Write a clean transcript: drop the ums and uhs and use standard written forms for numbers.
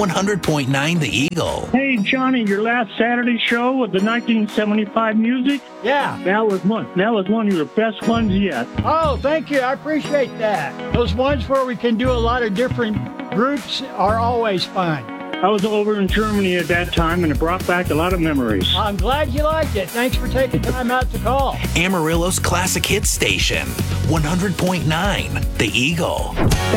100.9 The Eagle. Hey, Johnny, your last Saturday show with the 1975 music? Yeah. That was one of your best ones yet. Oh, thank you. I appreciate that. Those ones where we can do a lot of different groups are always fun. I was over in Germany at that time, and it brought back a lot of memories. I'm glad you liked it. Thanks for taking time out to call. Amarillo's classic hit station, 100.9 The Eagle.